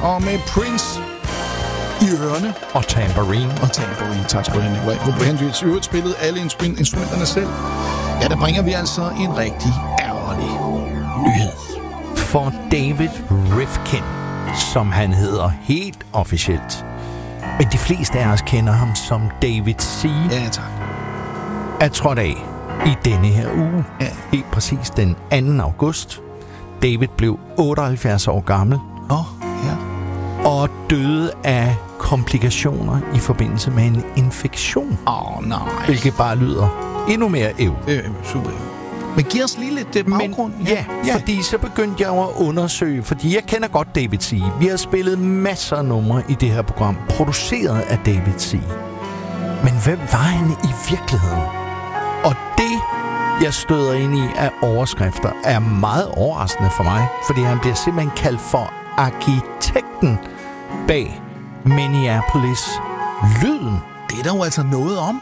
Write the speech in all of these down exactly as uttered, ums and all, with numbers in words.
og med Prince i ørerne. Og tambourine. Og tambourine, tak skal du have, Nikolaj. Hvor han i øvrigt spillede alle instrumenterne selv. Ja, der bringer vi altså en rigtig ærgerlig nyhed. For David Rifkin, som han hedder helt officielt, men de fleste af os kender ham som David C. Ja, tak. Er trådt af i denne her uge. Ja. Helt præcis den anden august. David blev otteoghalvfjerds år gammel. Åh, oh, ja. Og døde af komplikationer i forbindelse med en infektion. Åh, oh, nej. Hvilket bare lyder endnu mere æv. Det er super. Men giv os lige lidt uh, baggrund. Men, ja, ja, fordi så begyndte jeg at undersøge, fordi jeg kender godt David C. Vi har spillet masser af numre i det her program, produceret af David C. Men hvem var han i virkeligheden? Og det, jeg støder ind i af overskrifter, er meget overraskende for mig, fordi han bliver simpelthen kaldt for arkitekten bag Minneapolis-lyden. Det er der jo altså noget om.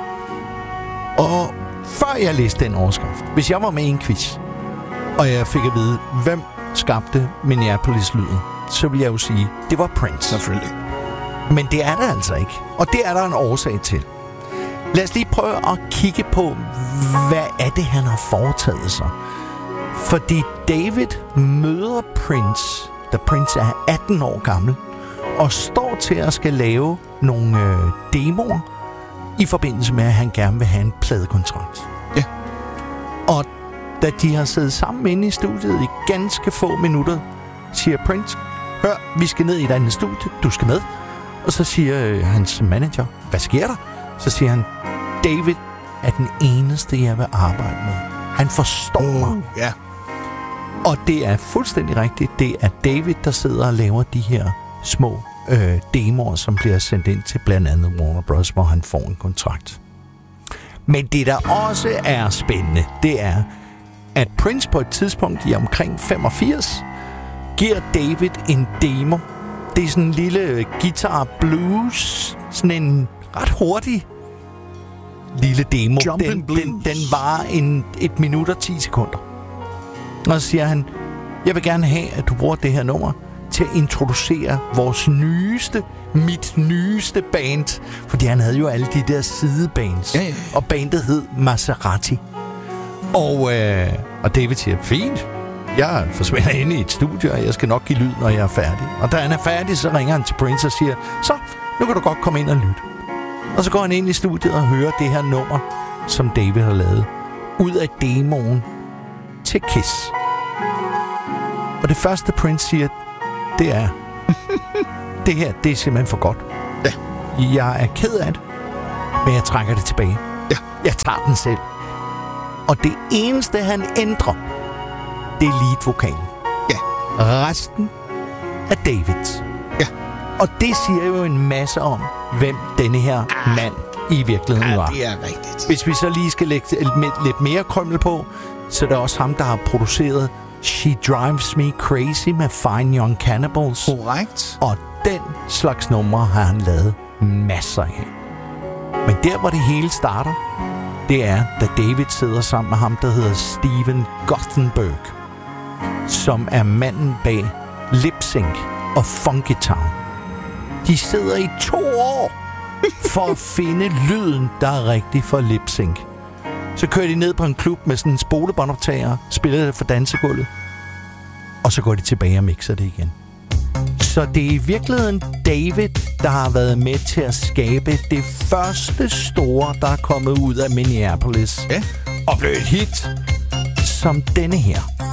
Og før jeg læste den overskrift, hvis jeg var med i en quiz, og jeg fik at vide, hvem skabte Minneapolis-lyden, så vil jeg jo sige, det var Prince. Selvfølgelig. Men det er det altså ikke. Og det er der en årsag til. Lad os lige prøve at kigge på, hvad er det, han har foretaget sig. Fordi David møder Prince, da Prince er atten år gammel, og står til at skal lave nogle øh, demoer, i forbindelse med, at han gerne vil have en pladekontrakt. Ja. Og da de har siddet sammen inde i studiet i ganske få minutter, siger Prince, hør, vi skal ned i et andet studie, du skal med. Og så siger øh, hans manager, hvad sker der? Så siger han, David er den eneste, jeg vil arbejde med. Han forstår oh, mig. Ja. Og det er fuldstændig rigtigt. Det er David, der sidder og laver de her små øh, demoer, som bliver sendt ind til blandt andet Warner Bros., hvor han får en kontrakt. Men det, der også er spændende, det er, at Prince på et tidspunkt i omkring femogfirs giver David en demo. Det er sådan en lille guitar blues, sådan en ret hurtig lille demo. Den, den, den varer en, et minut og ti sekunder. Og så siger han, jeg vil gerne have, at du bruger det her nummer til at introducere vores nyeste, mit nyeste band. Fordi han havde jo alle de der sidebands. Ja, ja, ja. Og bandet hed Maserati. Og, øh, og David siger, fint. Jeg forsvinder ind i et studie, og jeg skal nok give lyd, når jeg er færdig. Og da han er færdig, så ringer han til Prince og siger, så, nu kan du godt komme ind og lytte. Og så går han ind i studiet og hører det her nummer, som David har lavet, ud af demoen til Kiss. Og det første Prince siger, det er, det her, det er simpelthen for godt. Ja. Jeg er ked af det, men jeg trækker det tilbage. Ja. Jeg tager den selv. Og det eneste, han ændrer, det er lead-vokalen. Ja. Resten er Davids. Ja. Og det siger jo en masse om, hvem denne her ah. mand i virkeligheden ja, var. det er rigtigt. Hvis vi så lige skal lægge lidt mere krømmel på, så er det også ham, der har produceret She Drives Me Crazy med Fine Young Cannibals. Korrekt. Og den slags numre har han lavet masser af. Men der, hvor det hele starter, det er, da David sidder sammen med ham, der hedder Steven Gothenburg, som er manden bag Lip Sync og Funky Town. De sidder i to år for at finde lyden, der er rigtig for Lip Sync. Så kører de ned på en klub med sådan en spolebåndoptager, spiller det for dansegulvet, og så går de tilbage og mixer det igen. Så det er i virkeligheden David, der har været med til at skabe det første store, der er kommet ud af Minneapolis. Ja. Og blev et hit som denne her.